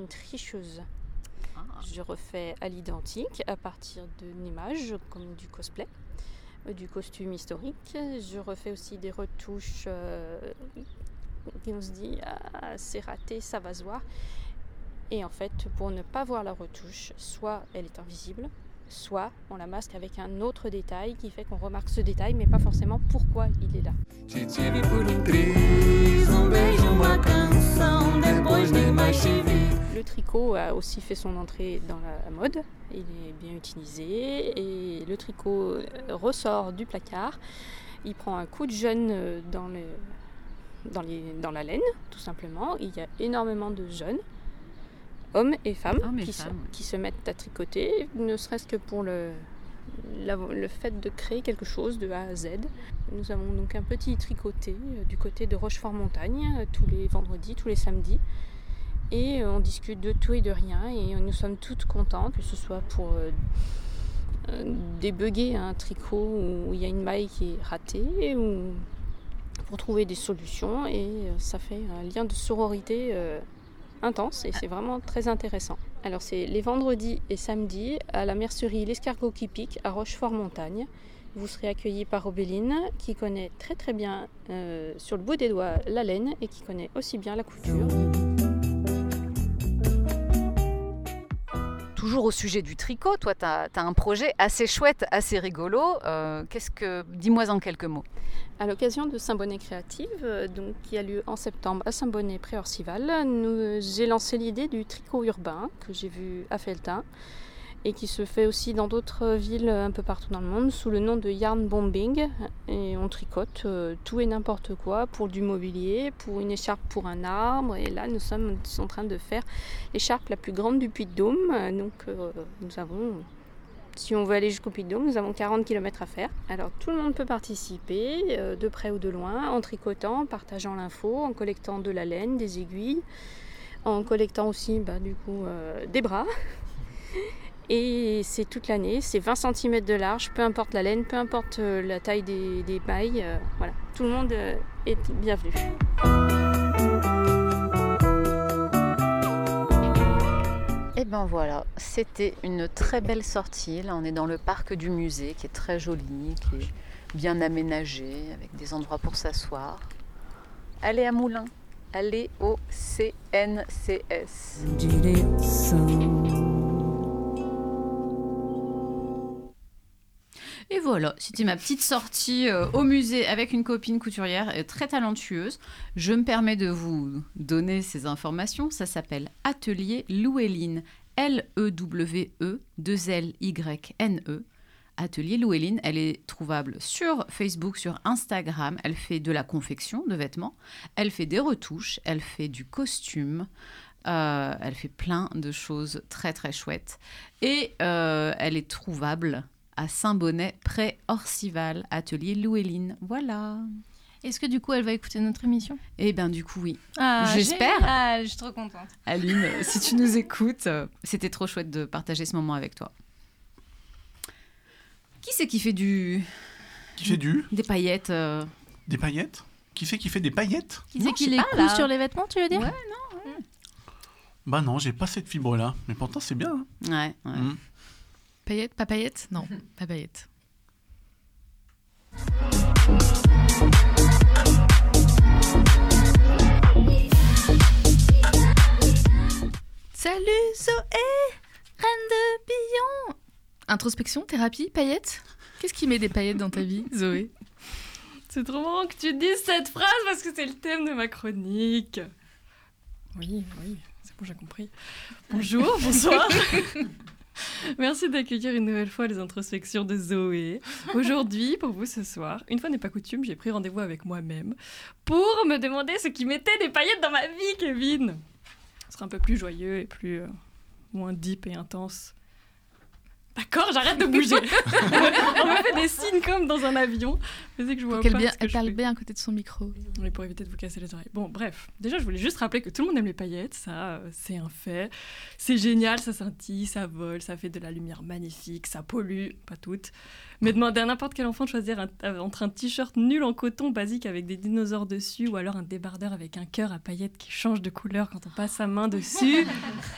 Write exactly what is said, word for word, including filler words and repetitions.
Une tricheuse. Ah. Je refais à l'identique à partir d'une image comme du cosplay, euh, du costume historique. Je refais aussi des retouches euh, qui on se dit ah, c'est raté, ça va se voir. Et en fait, pour ne pas voir la retouche, soit elle est invisible, soit on la masque avec un autre détail qui fait qu'on remarque ce détail, mais pas forcément pourquoi il est là. Le tricot a aussi fait son entrée dans la mode, il est bien utilisé et le tricot ressort du placard, il prend un coup de jeune dans, le, dans, les, dans la laine, tout simplement. Il y a énormément de jeunes, hommes et femmes, Hommes et qui, femmes. Se, qui se mettent à tricoter, ne serait-ce que pour le, la, le fait de créer quelque chose de A à Z. Nous avons donc un petit tricoté euh, du côté de Rochefort-Montagne, euh, tous les vendredis, tous les samedis. Et euh, on discute de tout et de rien et euh, nous sommes toutes contentes, que ce soit pour euh, euh, débugger un tricot où il y a une maille qui est ratée ou pour trouver des solutions. Et euh, ça fait un lien de sororité euh, intense et c'est vraiment très intéressant. Alors c'est les vendredis et samedis à la mercerie L'Escargot qui pique à Rochefort-Montagne. Vous serez accueillis par Obéline qui connaît très très bien euh, sur le bout des doigts la laine et qui connaît aussi bien la couture. Toujours au sujet du tricot, toi tu as un projet assez chouette, assez rigolo. Euh, qu'est-ce que... Dis-moi en quelques mots. À l'occasion de Saint-Bonnet Créative, euh, donc, qui a lieu en septembre à Saint-Bonnet-Pré-Orcival, nous, j'ai lancé l'idée du tricot urbain que j'ai vu à Felletin et qui se fait aussi dans d'autres villes un peu partout dans le monde sous le nom de Yarn Bombing. Et on tricote euh, tout et n'importe quoi pour du mobilier, pour une écharpe pour un arbre. Et là, nous sommes en train de faire l'écharpe la plus grande du Puy-de-Dôme. Donc euh, nous avons... Si on veut aller jusqu'au Puy-de-Dôme, nous avons quarante kilomètres à faire. Alors tout le monde peut participer, euh, de près ou de loin, en tricotant, en partageant l'info, en collectant de la laine, des aiguilles, en collectant aussi bah, du coup, euh, des bras. Et c'est toute l'année, c'est vingt centimètres de large, peu importe la laine, peu importe euh, la taille des, des mailles. Euh, voilà, tout le monde euh, est bienvenu. Et ben voilà, c'était une très belle sortie. Là, on est dans le parc du musée qui est très joli, qui est bien aménagé, avec des endroits pour s'asseoir. Allez à Moulins, allez au C N C S. Et voilà, c'était ma petite sortie euh, au musée avec une copine couturière euh, très talentueuse. Je me permets de vous donner ces informations. Ça s'appelle Atelier Loueline, L E W E deux L Y N E. Atelier Loueline, elle est trouvable sur Facebook, sur Instagram. Elle fait de la confection de vêtements, elle fait des retouches, elle fait du costume. Euh, elle fait plein de choses très très chouettes. Et euh, elle est trouvable à Saint-Bonnet, près Orcival, atelier Loueline. Voilà. Est-ce que du coup, elle va écouter notre émission ? Eh bien, du coup, oui. Ah, j'espère. Ah, je suis trop contente. Aline, si tu nous écoutes, c'était trop chouette de partager ce moment avec toi. Qui c'est qui fait du... Qui fait du... Des paillettes euh... Des paillettes ? Qui c'est qui fait des paillettes ? Qui c'est qui les coud sur les vêtements, tu veux dire ? Ouais, non. Ouais. Bah non, j'ai pas cette fibre-là. Mais pourtant, c'est bien. Hein. Ouais, ouais. Mmh. Paillettes, pas paillettes ? Non, pas paillettes. Salut Zoé, reine de Billon. Introspection, thérapie, paillettes ? Qu'est-ce qui met des paillettes dans ta vie, Zoé ? C'est trop marrant que tu dises cette phrase parce que c'est le thème de ma chronique. Oui, oui, c'est bon, j'ai compris. Bonjour, bonsoir. Merci d'accueillir une nouvelle fois les introspections de Zoé. Aujourd'hui, pour vous ce soir, une fois n'est pas coutume, j'ai pris rendez-vous avec moi-même pour me demander ce qui mettait des paillettes dans ma vie, Kevin. Ce sera un peu plus joyeux et plus euh, moins deep et intense. D'accord, j'arrête de bouger. On me fait des signes comme dans un avion. Mais c'est que je vois qu'elle pas bien, ce que elle je parle fais. bien à côté de son micro. Oui, pour éviter de vous casser les oreilles. Bon, bref. Déjà, je voulais juste rappeler que tout le monde aime les paillettes. Ça, euh, c'est un fait. C'est génial, ça scintille, ça vole, ça fait de la lumière magnifique, ça pollue, pas toutes. Mais demander à n'importe quel enfant de choisir un, euh, entre un t-shirt nul en coton basique avec des dinosaures dessus ou alors un débardeur avec un cœur à paillettes qui change de couleur quand on passe sa main dessus,